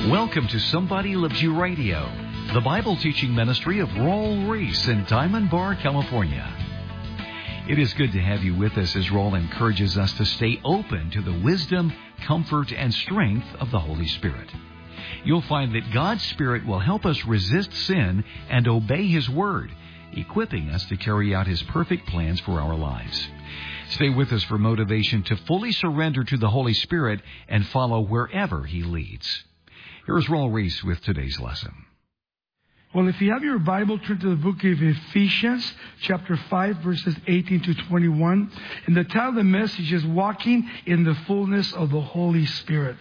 Welcome to Somebody Loves You Radio, the Bible teaching ministry of Raul Reese in Diamond Bar, California. It is good to have you with us as Raul encourages us to stay open to the wisdom, comfort, and strength of the Holy Spirit. You'll find that God's Spirit will help us resist sin and obey His Word, equipping us to carry out His perfect plans for our lives. Stay with us for motivation to fully surrender to the Holy Spirit and follow wherever He leads. Here's Raul Reese with today's lesson. Well, if you have your Bible, turn to the book of Ephesians, chapter 5, verses 18 to 21. And the title of the message is Walking in the Fullness of the Holy Spirit.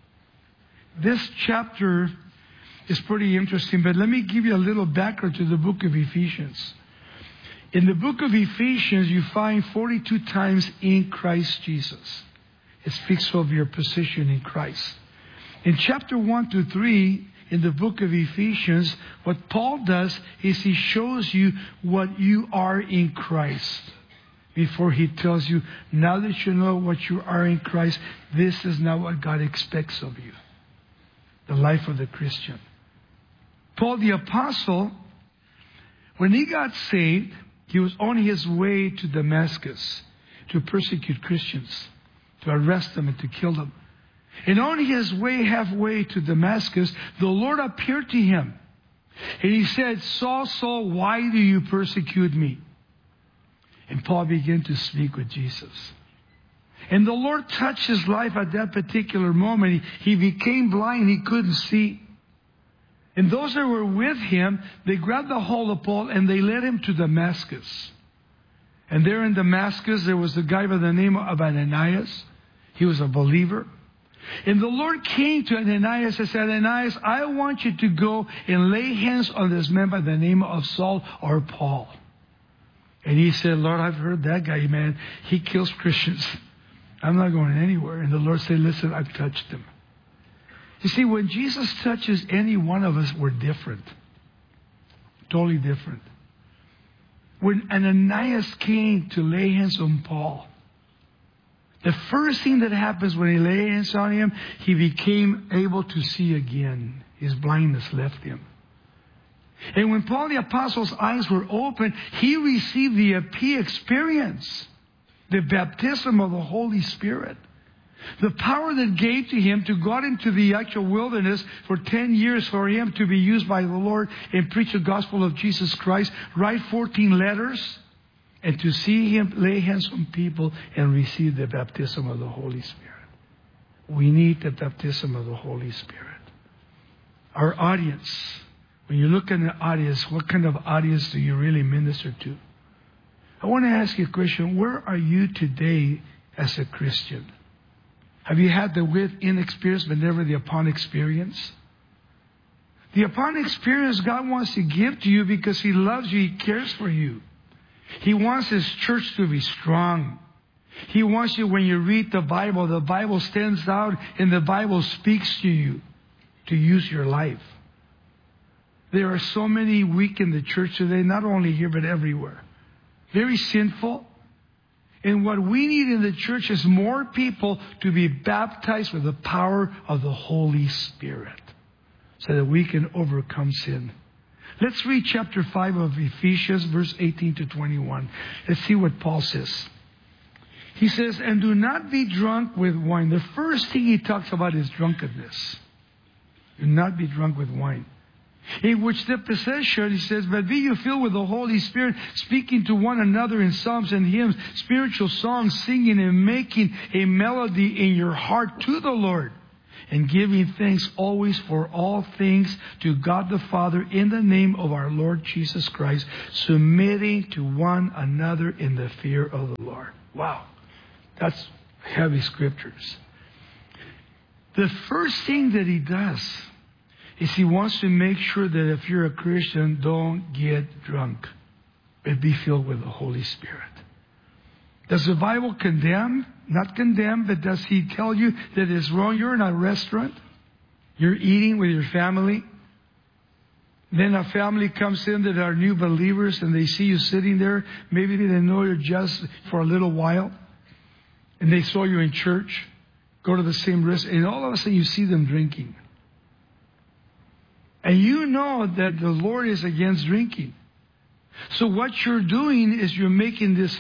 This chapter is pretty interesting, but let me give you a little background to the book of Ephesians. In the book of Ephesians, you find 42 times in Christ Jesus. It speaks of your position in Christ. In chapter 1 to 3, in the book of Ephesians, what Paul does is he shows you what you are in Christ. Before he tells you, now that you know what you are in Christ, this is not what God expects of you. The life of the Christian. Paul the Apostle, when he got saved, he was on his way to Damascus to persecute Christians, to arrest them and to kill them. And on his way, halfway to Damascus, the Lord appeared to him. And he said, Saul, Saul, why do you persecute me? And Paul began to speak with Jesus. And the Lord touched his life at that particular moment. He became blind. He couldn't see. And those that were with him, they grabbed the hold of Paul and they led him to Damascus. And there in Damascus, there was a guy by the name of Ananias. He was a believer. And the Lord came to Ananias and said, Ananias, I want you to go and lay hands on this man by the name of Saul or Paul. And he said, Lord, I've heard that guy, man. He kills Christians. I'm not going anywhere. And the Lord said, listen, I've touched him. You see, when Jesus touches any one of us, we're different. Totally different. When Ananias came to lay hands on Paul, the first thing that happens when he laid hands on him, he became able to see again. His blindness left him. And when Paul the Apostle's eyes were open, he received the experience, the baptism of the Holy Spirit. The power that gave to him to go out into the actual wilderness for 10 years for him to be used by the Lord and preach the gospel of Jesus Christ, write 14 letters, and to see him lay hands on people and receive the baptism of the Holy Spirit. We need the baptism of the Holy Spirit. Our audience, when you look at the audience, what kind of audience do you really minister to? I want to ask you a question. Where are you today as a Christian? Have you had the with-in experience but never the upon experience? The upon experience God wants to give to you because He loves you. He cares for you. He wants His church to be strong. He wants you, when you read the Bible stands out and the Bible speaks to you to use your life. There are so many weak in the church today, not only here but everywhere. Very sinful. And what we need in the church is more people to be baptized with the power of the Holy Spirit so that we can overcome sin. Let's read chapter 5 of Ephesians, verse 18 to 21. Let's see what Paul says. He says, and do not be drunk with wine. The first thing he talks about is drunkenness. Do not be drunk with wine. In which the possession, he says, but be you filled with the Holy Spirit, speaking to one another in psalms and hymns, spiritual songs, singing and making a melody in your heart to the Lord, and giving thanks always for all things to God the Father in the name of our Lord Jesus Christ, submitting to one another in the fear of the Lord. Wow, that's heavy scriptures. The first thing that he does is he wants to make sure that if you're a Christian, don't get drunk, but be filled with the Holy Spirit. Does the Bible condemn? Not condemn, but does He tell you that it's wrong? You're in a restaurant. You're eating with your family. Then a family comes in that are new believers and they see you sitting there. Maybe they didn't know you just for a little while. And they saw you in church. Go to the same restaurant. And all of a sudden you see them drinking. And you know that the Lord is against drinking. So what you're doing is you're making this